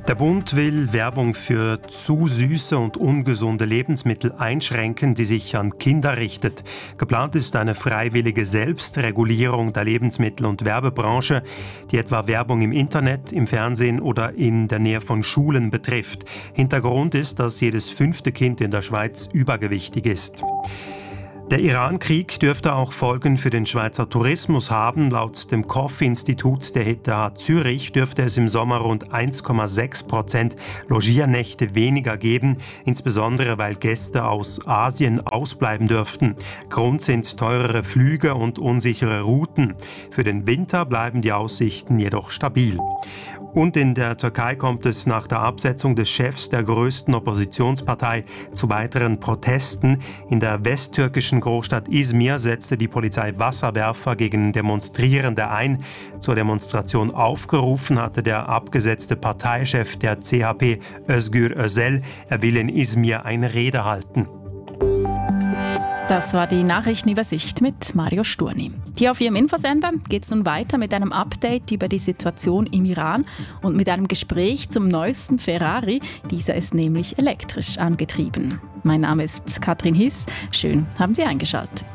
Der Bund will Werbung für zu süße und ungesunde Lebensmittel einschränken, die sich an Kinder richtet. Geplant ist eine freiwillige Selbstregulierung der Lebensmittel- und Werbebranche, die etwa Werbung im Internet, im Fernsehen oder in der Nähe von Schulen betrifft. Hintergrund ist, dass jedes 5. Kind in der Schweiz übergewichtig ist. Der Iran-Krieg dürfte auch Folgen für den Schweizer Tourismus haben. Laut dem KOF-Institut der ETH Zürich dürfte es im Sommer rund 1,6% Logiernächte weniger geben, insbesondere weil Gäste aus Asien ausbleiben dürften. Grund sind teurere Flüge und unsichere Routen. Für den Winter bleiben die Aussichten jedoch stabil. Und in der Türkei kommt es nach der Absetzung des Chefs der größten Oppositionspartei zu weiteren Protesten. In der westtürkischen Großstadt Izmir setzte die Polizei Wasserwerfer gegen Demonstrierende ein. Zur Demonstration aufgerufen hatte der abgesetzte Parteichef der CHP, Özgür Özel. Er will in Izmir eine Rede halten. Das war die Nachrichtenübersicht mit Mario Sturni. Hier auf Ihrem Infosender geht es nun weiter mit einem Update über die Situation im Iran und mit einem Gespräch zum neuesten Ferrari. Dieser ist nämlich elektrisch angetrieben. Mein Name ist Katrin Hiss. Schön, haben Sie eingeschaltet.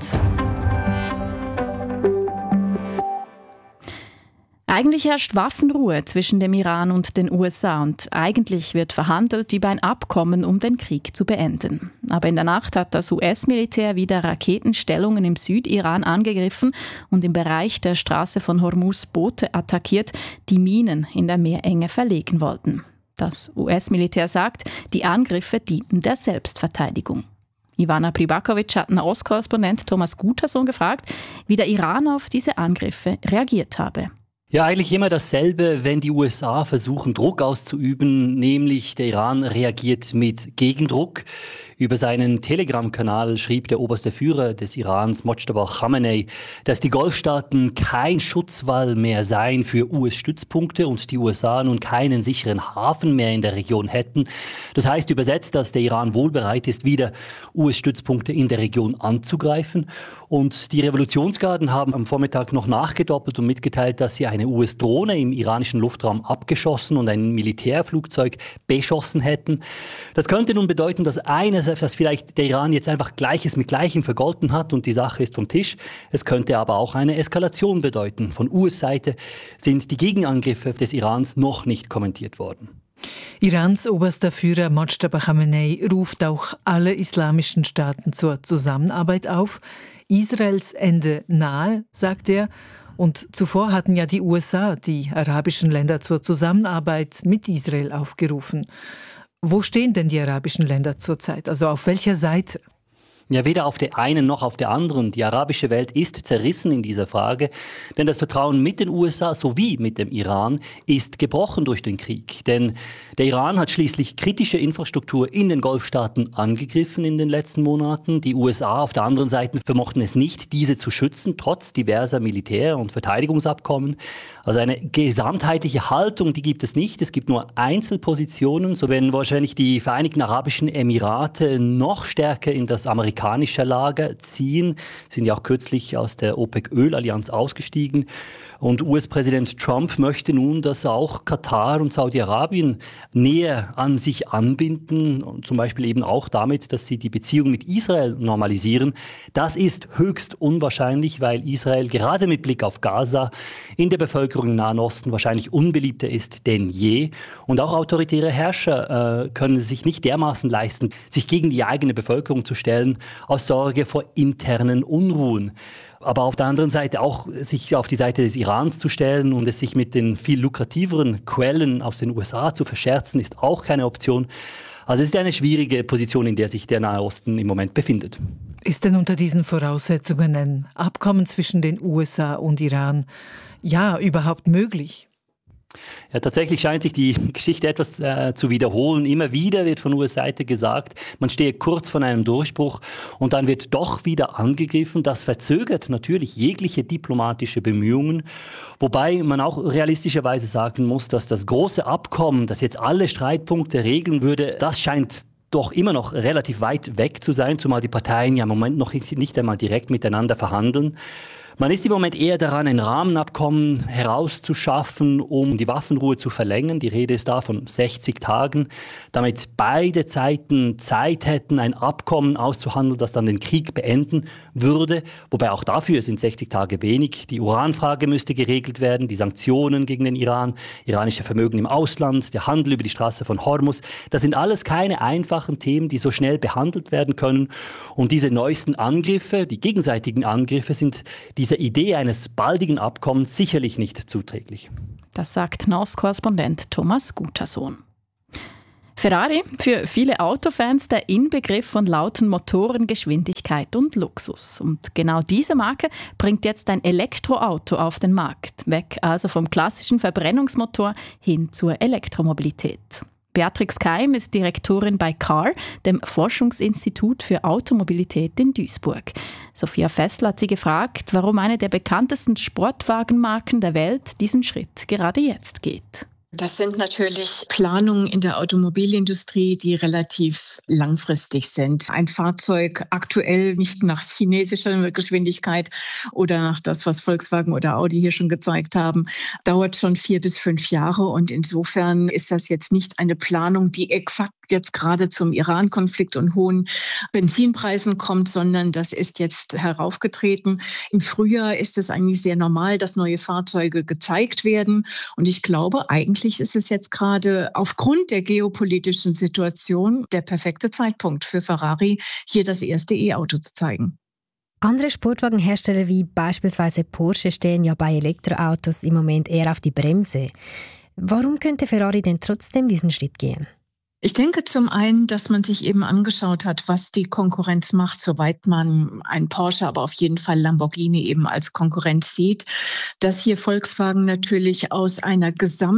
Eigentlich herrscht Waffenruhe zwischen dem Iran und den USA und eigentlich wird verhandelt über ein Abkommen, um den Krieg zu beenden. Aber in der Nacht hat das US-Militär wieder Raketenstellungen im Südiran angegriffen und im Bereich der Straße von Hormuz Boote attackiert, die Minen in der Meerenge verlegen wollten. Das US-Militär sagt, die Angriffe dienten der Selbstverteidigung. Ivana Pribakovic hat Nahostkorrespondent Thomas Gutersohn gefragt, wie der Iran auf diese Angriffe reagiert habe. Ja, eigentlich immer dasselbe, wenn die USA versuchen, Druck auszuüben, nämlich der Iran reagiert mit Gegendruck. Über seinen Telegram-Kanal schrieb der oberste Führer des Irans, Mojtaba Khamenei, dass die Golfstaaten kein Schutzwall mehr seien für US-Stützpunkte und die USA nun keinen sicheren Hafen mehr in der Region hätten. Das heißt übersetzt, dass der Iran wohl bereit ist, wieder US-Stützpunkte in der Region anzugreifen. Und die Revolutionsgarden haben am Vormittag noch nachgedoppelt und mitgeteilt, dass sie eine US-Drohne im iranischen Luftraum abgeschossen und ein Militärflugzeug beschossen hätten. Das könnte nun bedeuten, dass vielleicht der Iran jetzt einfach Gleiches mit Gleichem vergolten hat und die Sache ist vom Tisch. Es könnte aber auch eine Eskalation bedeuten. Von US-Seite sind die Gegenangriffe des Irans noch nicht kommentiert worden. Irans oberster Führer Mojtaba Khamenei ruft auch alle islamischen Staaten zur Zusammenarbeit auf. Israels Ende nahe, sagt er. Und zuvor hatten ja die USA die arabischen Länder zur Zusammenarbeit mit Israel aufgerufen. Wo stehen denn die arabischen Länder zurzeit? Also auf welcher Seite? Ja, weder auf der einen noch auf der anderen. Die arabische Welt ist zerrissen in dieser Frage, denn das Vertrauen mit den USA sowie mit dem Iran ist gebrochen durch den Krieg. Denn der Iran hat schließlich kritische Infrastruktur in den Golfstaaten angegriffen in den letzten Monaten. Die USA auf der anderen Seite vermochten es nicht, diese zu schützen, trotz diverser Militär- und Verteidigungsabkommen. Also eine gesamtheitliche Haltung, die gibt es nicht. Es gibt nur Einzelpositionen. So werden wahrscheinlich die Vereinigten Arabischen Emirate noch stärker in das amerikanische Lager ziehen. Sind ja auch kürzlich aus der OPEC-Ölallianz ausgestiegen. Und US-Präsident Trump möchte nun, dass auch Katar und Saudi-Arabien näher an sich anbinden. Und zum Beispiel eben auch damit, dass sie die Beziehung mit Israel normalisieren. Das ist höchst unwahrscheinlich, weil Israel gerade mit Blick auf Gaza in der Bevölkerung im Nahen Osten wahrscheinlich unbeliebter ist denn je. Und auch autoritäre Herrscher können sich nicht dermaßen leisten, sich gegen die eigene Bevölkerung zu stellen, aus Sorge vor internen Unruhen. Aber auf der anderen Seite auch sich auf die Seite des Irans zu stellen und es sich mit den viel lukrativeren Quellen aus den USA zu verscherzen, ist auch keine Option. Also es ist eine schwierige Position, in der sich der Nahe Osten im Moment befindet. Ist denn unter diesen Voraussetzungen ein Abkommen zwischen den USA und Iran überhaupt möglich? Ja, tatsächlich scheint sich die Geschichte etwas zu wiederholen. Immer wieder wird von US-Seite gesagt, man stehe kurz vor einem Durchbruch und dann wird doch wieder angegriffen. Das verzögert natürlich jegliche diplomatische Bemühungen, wobei man auch realistischerweise sagen muss, dass das große Abkommen, das jetzt alle Streitpunkte regeln würde, das scheint doch immer noch relativ weit weg zu sein, zumal die Parteien ja im Moment noch nicht einmal direkt miteinander verhandeln. Man ist im Moment eher daran, ein Rahmenabkommen herauszuschaffen, um die Waffenruhe zu verlängern. Die Rede ist da von 60 Tagen, damit beide Seiten Zeit hätten, ein Abkommen auszuhandeln, das dann den Krieg beenden würde. Wobei auch dafür sind 60 Tage wenig. Die Uranfrage müsste geregelt werden, die Sanktionen gegen den Iran, iranische Vermögen im Ausland, der Handel über die Straße von Hormuz. Das sind alles keine einfachen Themen, die so schnell behandelt werden können. Und diese neuesten Angriffe, die gegenseitigen Angriffe, sind dieser Idee eines baldigen Abkommens sicherlich nicht zuträglich. Das sagt NOS-Korrespondent Thomas Gutersohn. Ferrari, für viele Autofans der Inbegriff von lauten Motoren, Geschwindigkeit und Luxus. Und genau diese Marke bringt jetzt ein Elektroauto auf den Markt. Weg also vom klassischen Verbrennungsmotor hin zur Elektromobilität. Beatrix Keim ist Direktorin bei CAR, dem Forschungsinstitut für Automobilität in Duisburg. Sophia Fessler hat sie gefragt, warum eine der bekanntesten Sportwagenmarken der Welt diesen Schritt gerade jetzt geht. Das sind natürlich Planungen in der Automobilindustrie, die relativ langfristig sind. Ein Fahrzeug aktuell nicht nach chinesischer Geschwindigkeit oder nach das, was Volkswagen oder Audi hier schon gezeigt haben, dauert schon 4 bis 5 Jahre. Und insofern ist das jetzt nicht eine Planung, die exakt jetzt gerade zum Iran-Konflikt und hohen Benzinpreisen kommt, sondern das ist jetzt heraufgetreten. Im Frühjahr ist es eigentlich sehr normal, dass neue Fahrzeuge gezeigt werden. Und ich glaube, eigentlich ist es jetzt gerade aufgrund der geopolitischen Situation der perfekte Zeitpunkt für Ferrari, hier das erste E-Auto zu zeigen. Andere Sportwagenhersteller wie beispielsweise Porsche stehen ja bei Elektroautos im Moment eher auf die Bremse. Warum könnte Ferrari denn trotzdem diesen Schritt gehen? Ich denke zum einen, dass man sich eben angeschaut hat, was die Konkurrenz macht, soweit man einen Porsche, aber auf jeden Fall Lamborghini eben als Konkurrenz sieht, dass hier Volkswagen natürlich aus einer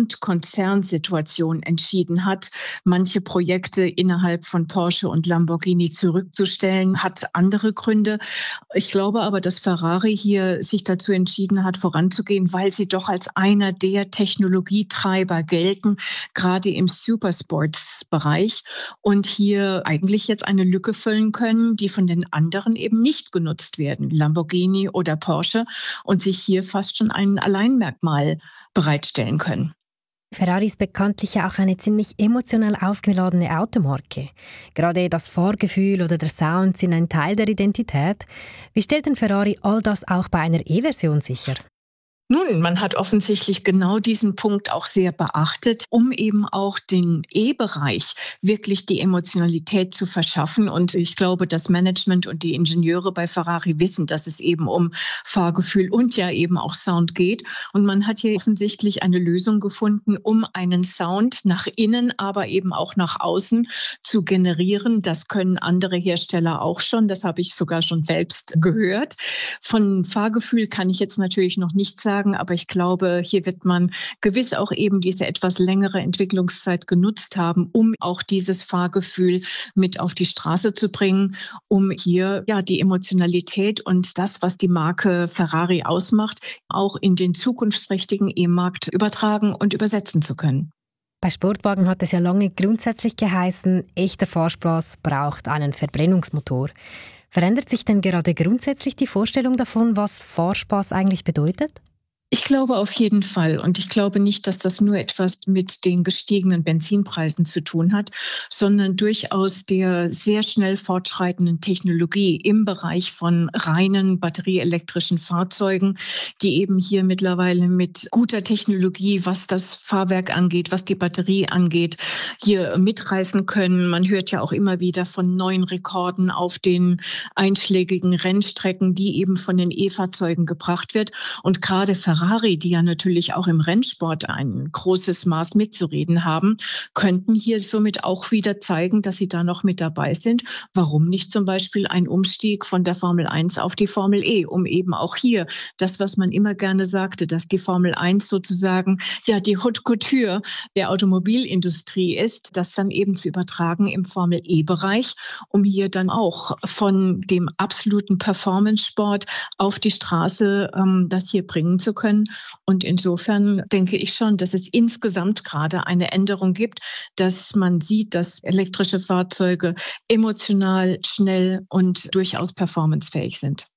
Gesamtkonzernsituation entschieden hat, manche Projekte innerhalb von Porsche und Lamborghini zurückzustellen, hat andere Gründe. Ich glaube aber, dass Ferrari hier sich dazu entschieden hat, voranzugehen, weil sie doch als einer der Technologietreiber gelten, gerade im Supersports Bereich und hier eigentlich jetzt eine Lücke füllen können, die von den anderen eben nicht genutzt werden, Lamborghini oder Porsche, und sich hier fast schon ein Alleinmerkmal bereitstellen können. Ferrari ist bekanntlich ja auch eine ziemlich emotional aufgeladene Automarke. Gerade das Fahrgefühl oder der Sound sind ein Teil der Identität. Wie stellt denn Ferrari all das auch bei einer E-Version sicher? Nun, man hat offensichtlich genau diesen Punkt auch sehr beachtet, um eben auch den E-Bereich wirklich die Emotionalität zu verschaffen. Und ich glaube, das Management und die Ingenieure bei Ferrari wissen, dass es eben um Fahrgefühl und ja eben auch Sound geht. Und man hat hier offensichtlich eine Lösung gefunden, um einen Sound nach innen, aber eben auch nach außen zu generieren. Das können andere Hersteller auch schon. Das habe ich sogar schon selbst gehört. Von Fahrgefühl kann ich jetzt natürlich noch nichts sagen. Aber ich glaube, hier wird man gewiss auch eben diese etwas längere Entwicklungszeit genutzt haben, um auch dieses Fahrgefühl mit auf die Straße zu bringen, um hier ja die Emotionalität und das, was die Marke Ferrari ausmacht, auch in den zukunftsträchtigen E-Markt übertragen und übersetzen zu können. Bei Sportwagen hat es ja lange grundsätzlich geheißen, echter Fahrspaß braucht einen Verbrennungsmotor. Verändert sich denn gerade grundsätzlich die Vorstellung davon, was Fahrspaß eigentlich bedeutet? Ich glaube auf jeden Fall. Und ich glaube nicht, dass das nur etwas mit den gestiegenen Benzinpreisen zu tun hat, sondern durchaus der sehr schnell fortschreitenden Technologie im Bereich von reinen batterieelektrischen Fahrzeugen, die eben hier mittlerweile mit guter Technologie, was das Fahrwerk angeht, was die Batterie angeht, hier mitreißen können. Man hört ja auch immer wieder von neuen Rekorden auf den einschlägigen Rennstrecken, die eben von den E-Fahrzeugen gebracht wird. Und gerade Ferrari, die ja natürlich auch im Rennsport ein großes Maß mitzureden haben, könnten hier somit auch wieder zeigen, dass sie da noch mit dabei sind. Warum nicht zum Beispiel ein Umstieg von der Formel 1 auf die Formel E, um eben auch hier das, was man immer gerne sagte, dass die Formel 1 sozusagen ja die Haute Couture der Automobilindustrie ist, das dann eben zu übertragen im Formel E-Bereich, um hier dann auch von dem absoluten Performance-Sport auf die Straße das hier bringen zu können. Und insofern denke ich schon, dass es insgesamt gerade eine Änderung gibt, dass man sieht, dass elektrische Fahrzeuge emotional, schnell und durchaus performancefähig sind.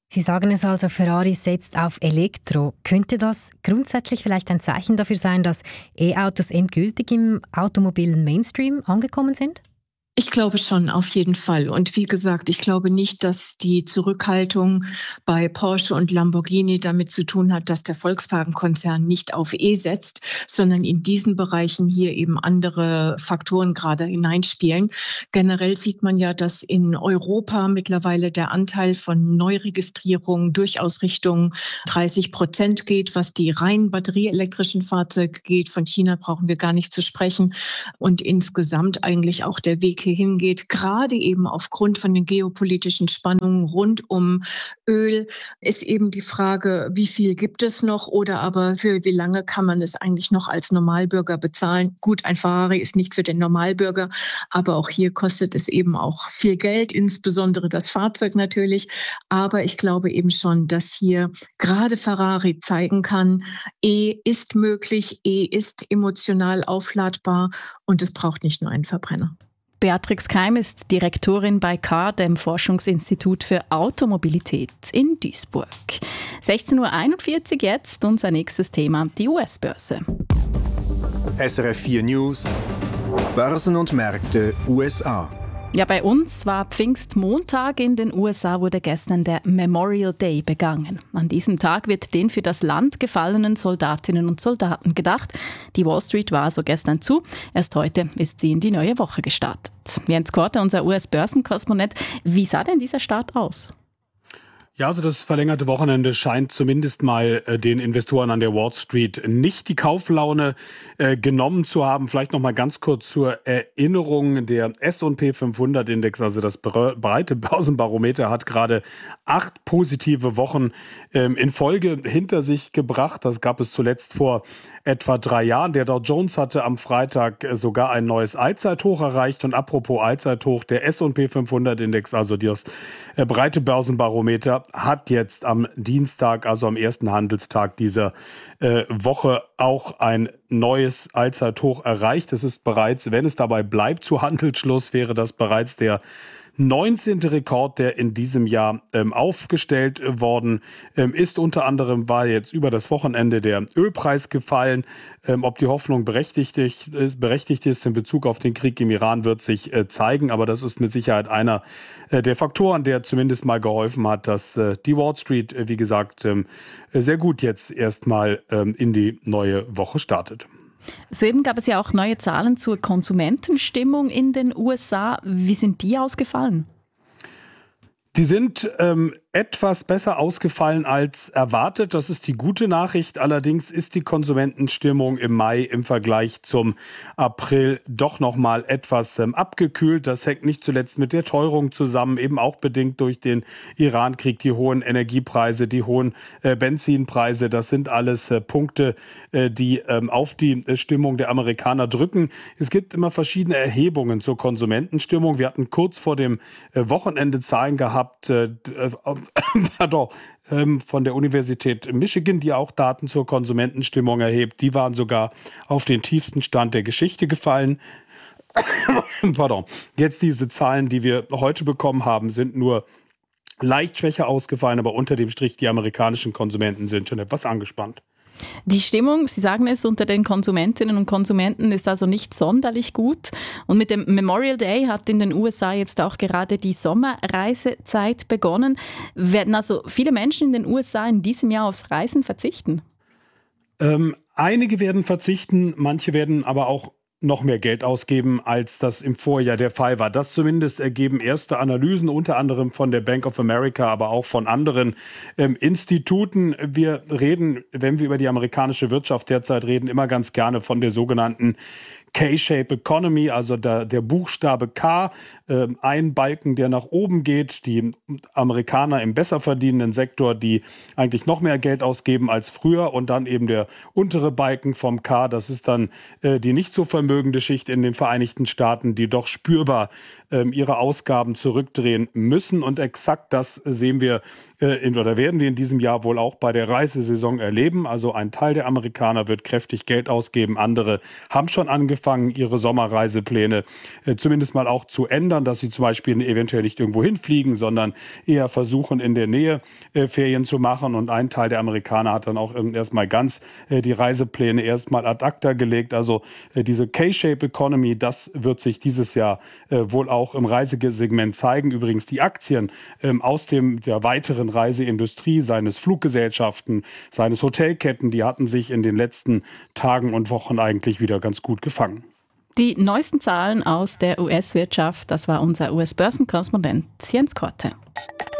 Sie sagen es also, Ferrari setzt auf Elektro. Könnte das grundsätzlich vielleicht ein Zeichen dafür sein, dass E-Autos endgültig im automobilen Mainstream angekommen sind? Ich glaube schon, auf jeden Fall. Und wie gesagt, ich glaube nicht, dass die Zurückhaltung bei Porsche und Lamborghini damit zu tun hat, dass der Volkswagen-Konzern nicht auf E setzt, sondern in diesen Bereichen hier eben andere Faktoren gerade hineinspielen. Generell sieht man ja, dass in Europa mittlerweile der Anteil von Neuregistrierungen durchaus Richtung 30% geht, was die rein batterieelektrischen Fahrzeuge geht. Von China brauchen wir gar nicht zu sprechen. Und insgesamt eigentlich auch der Weg hingeht, gerade eben aufgrund von den geopolitischen Spannungen rund um Öl, ist eben die Frage, wie viel gibt es noch oder aber für wie lange kann man es eigentlich noch als Normalbürger bezahlen? Gut, ein Ferrari ist nicht für den Normalbürger, aber auch hier kostet es eben auch viel Geld, insbesondere das Fahrzeug natürlich. Aber ich glaube eben schon, dass hier gerade Ferrari zeigen kann, E ist möglich, E ist emotional aufladbar und es braucht nicht nur einen Verbrenner. Beatrix Keim ist Direktorin bei CAR, dem Forschungsinstitut für Automobilität in Duisburg. 16.41 Uhr jetzt unser nächstes Thema, die US-Börse. SRF 4 News, Börsen und Märkte USA. Ja, bei uns war Pfingstmontag. In den USA wurde gestern der Memorial Day begangen. An diesem Tag wird den für das Land gefallenen Soldatinnen und Soldaten gedacht. Die Wall Street war also gestern zu. Erst heute ist sie in die neue Woche gestartet. Jens Korte, unser US-Börsenkorrespondent. Wie sah denn dieser Start aus? Ja, also das verlängerte Wochenende scheint zumindest mal den Investoren an der Wall Street nicht die Kauflaune genommen zu haben. Vielleicht noch mal ganz kurz zur Erinnerung. Der S&P 500 Index, also das breite Börsenbarometer, hat gerade 8 positive Wochen in Folge hinter sich gebracht. Das gab es zuletzt vor etwa 3 Jahren. Der Dow Jones hatte am Freitag sogar ein neues Allzeithoch erreicht. Und apropos Allzeithoch, der S&P 500 Index, also das breite Börsenbarometer, hat jetzt am Dienstag, also am ersten Handelstag dieser Woche, auch ein neues Allzeithoch erreicht. Es ist bereits, wenn es dabei bleibt, zu Handelsschluss wäre das bereits der 19. Rekord, der in diesem Jahr aufgestellt worden ist. Unter anderem war jetzt über das Wochenende der Ölpreis gefallen. Ob die Hoffnung berechtigt ist in Bezug auf den Krieg im Iran, wird sich zeigen. Aber das ist mit Sicherheit einer der Faktoren, der zumindest mal geholfen hat, dass die Wall Street, wie gesagt, sehr gut jetzt erstmal in die neue Woche startet. Soeben gab es ja auch neue Zahlen zur Konsumentenstimmung in den USA. Wie sind die ausgefallen? Die sind etwas besser ausgefallen als erwartet. Das ist die gute Nachricht. Allerdings ist die Konsumentenstimmung im Mai im Vergleich zum April doch noch mal etwas abgekühlt. Das hängt nicht zuletzt mit der Teuerung zusammen, eben auch bedingt durch den Iran-Krieg, die hohen Energiepreise, die hohen Benzinpreise. Das sind alles Punkte, die auf die Stimmung der Amerikaner drücken. Es gibt immer verschiedene Erhebungen zur Konsumentenstimmung. Wir hatten kurz vor dem Wochenende Zahlen gehabt, von der Universität Michigan, die auch Daten zur Konsumentenstimmung erhebt. Die waren sogar auf den tiefsten Stand der Geschichte gefallen. Jetzt diese Zahlen, die wir heute bekommen haben, sind nur leicht schwächer ausgefallen, aber unter dem Strich, die amerikanischen Konsumenten sind schon etwas angespannt. Die Stimmung, Sie sagen es, unter den Konsumentinnen und Konsumenten ist also nicht sonderlich gut. Und mit dem Memorial Day hat in den USA jetzt auch gerade die Sommerreisezeit begonnen. Werden also viele Menschen in den USA in diesem Jahr aufs Reisen verzichten? Einige werden verzichten, manche werden aber auch noch mehr Geld ausgeben, als das im Vorjahr der Fall war. Das zumindest ergeben erste Analysen, unter anderem von der Bank of America, aber auch von anderen Instituten. Wir reden, wenn wir über die amerikanische Wirtschaft derzeit reden, immer ganz gerne von der sogenannten K-Shape Economy, also der Buchstabe K, ein Balken, der nach oben geht. Die Amerikaner im besser verdienenden Sektor, die eigentlich noch mehr Geld ausgeben als früher, und dann eben der untere Balken vom K, das ist dann die nicht so vermögende Schicht in den Vereinigten Staaten, die doch spürbar ihre Ausgaben zurückdrehen müssen. Und exakt das sehen wir werden wir in diesem Jahr wohl auch bei der Reisesaison erleben. Also ein Teil der Amerikaner wird kräftig Geld ausgeben, andere haben schon angefangen, angefangen, ihre Sommerreisepläne zumindest mal auch zu ändern, dass sie zum Beispiel eventuell nicht irgendwo hinfliegen, sondern eher versuchen, in der Nähe Ferien zu machen. Und ein Teil der Amerikaner hat dann auch erstmal ganz die Reisepläne erstmal ad acta gelegt. Also diese K-Shape Economy, das wird sich dieses Jahr wohl auch im Reisesegment zeigen. Übrigens die Aktien aus der weiteren Reiseindustrie, seines Fluggesellschaften, seines Hotelketten, die hatten sich in den letzten Tagen und Wochen eigentlich wieder ganz gut gefangen. Die neuesten Zahlen aus der US-Wirtschaft, das war unser US-Börsenkorrespondent Jens Korte.